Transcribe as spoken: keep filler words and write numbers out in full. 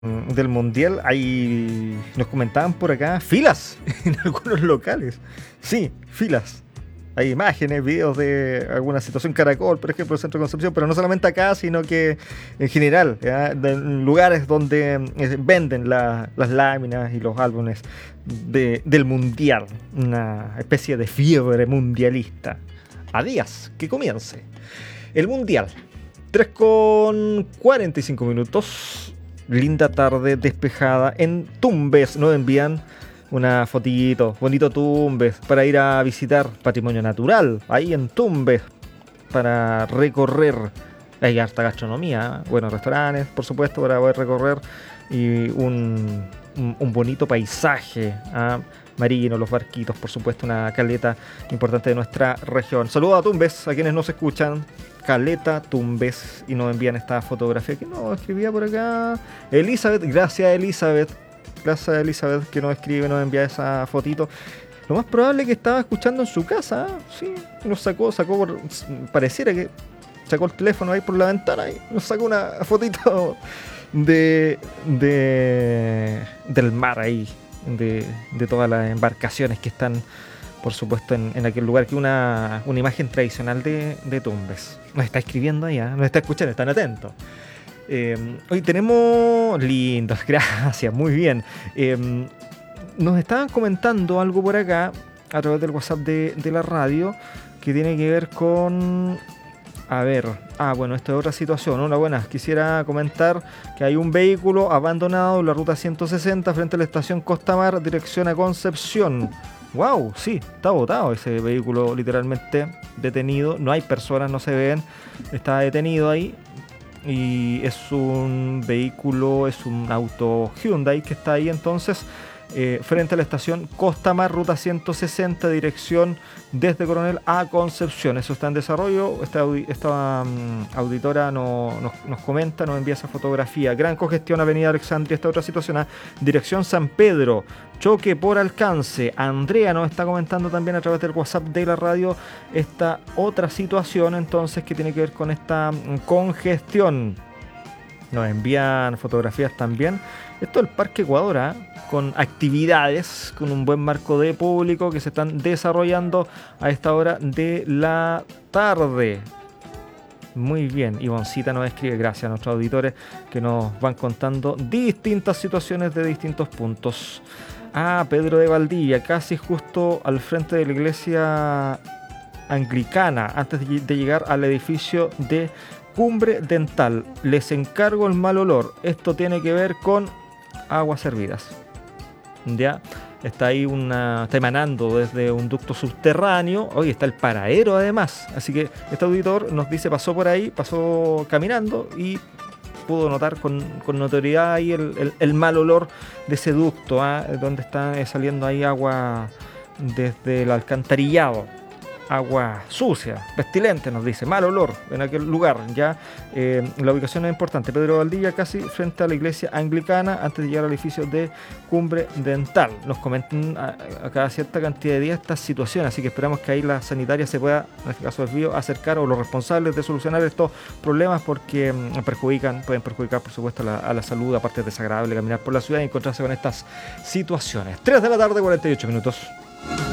del mundial, hay, nos comentaban por acá, filas en algunos locales. Sí, filas. Hay imágenes, videos de alguna situación Caracol, por ejemplo, el Centro de Concepción, pero no solamente acá, sino que en general, ¿ya? De lugares donde eh, venden la, las láminas y los álbumes de, del mundial. Una especie de fiebre mundialista. A días que comience el mundial. tres con cuarenta y cinco minutos. Linda tarde despejada en Tumbes. Nos envían una fotito, bonito Tumbes, para ir a visitar patrimonio natural, ahí en Tumbes, para recorrer. Hay harta gastronomía, buenos restaurantes, por supuesto, para poder recorrer, y un, un, un bonito paisaje ¿eh? marino, los barquitos, por supuesto, una caleta importante de nuestra región. Saludos a Tumbes, a quienes nos escuchan. Caleta Tumbes, y nos envían esta fotografía que nos escribía por acá Elizabeth. Gracias, Elizabeth. Gracias a Elizabeth, que nos escribe, nos envía esa fotito. Lo más probable es que estaba escuchando en su casa, ¿eh? Sí, nos sacó, sacó por, pareciera que sacó el teléfono ahí por la ventana y nos sacó una fotito de, de del mar ahí, de, de todas las embarcaciones que están, por supuesto, en, en aquel lugar, que una, una imagen tradicional de, de Tumbes. Nos está escribiendo ahí, ¿eh? Nos está escuchando, están atentos. Eh, hoy tenemos lindos, gracias, muy bien. Eh, nos estaban comentando algo por acá a través del WhatsApp de, de la radio, que tiene que ver con... A ver, ah, bueno, esta es otra situación. Hola, buenas. Quisiera comentar que hay un vehículo abandonado en la ruta ciento sesenta frente a la estación Costa Mar, dirección a Concepción. Wow, sí, está botado ese vehículo, literalmente detenido. No hay personas, no se ven. Está detenido ahí. Y es un vehículo, es un auto Hyundai que está ahí entonces eh, frente a la estación Costa Mar, ruta ciento sesenta, dirección desde Coronel a Concepción. Eso está en desarrollo. Esta, audi esta um, auditora no, nos, nos comenta, nos envía esa fotografía. Gran congestión, avenida Alexandria. Esta otra situación, a dirección San Pedro, choque por alcance. Andrea nos está comentando también a través del WhatsApp de la radio esta otra situación entonces que tiene que ver con esta congestión. Nos envían fotografías también. Esto es el Parque Ecuador, ¿eh? Con actividades, con un buen marco de público que se están desarrollando a esta hora de la tarde. Muy bien, Ivoncita nos escribe, gracias a nuestros auditores que nos van contando distintas situaciones de distintos puntos. Ah, Pedro de Valdivia, casi justo al frente de la iglesia anglicana, antes de llegar al edificio de Cumbre Dental. Les encargo el mal olor. Esto tiene que ver con aguas hervidas. Ya está ahí una, está emanando desde un ducto subterráneo. Hoy está el paradero además. Así que este auditor nos dice, pasó por ahí, pasó caminando y pudo notar con, con notoriedad ahí el, el, el mal olor de ese ducto, ¿eh? Donde está saliendo ahí agua desde el alcantarillado. Agua sucia, pestilente, nos dice, mal olor en aquel lugar. Ya eh, la ubicación es importante. Pedro Valdivia, casi frente a la iglesia anglicana, antes de llegar al edificio de Cumbre Dental. Nos comentan a, a cada cierta cantidad de días estas situaciones, así que esperamos que ahí la sanitaria se pueda, en este caso desvío, acercar, o los responsables de solucionar estos problemas, porque mm, perjudican, pueden perjudicar, por supuesto, a la, a la salud. Aparte, es desagradable caminar por la ciudad y encontrarse con estas situaciones. tres de la tarde, cuarenta y ocho minutos.